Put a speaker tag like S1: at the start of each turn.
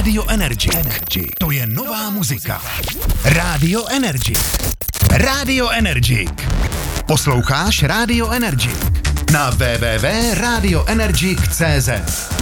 S1: Radio Energy. To je nová muzika. Radio Energy. Radio Energy. Posloucháš Radio Energy na www.radioenergy.cz.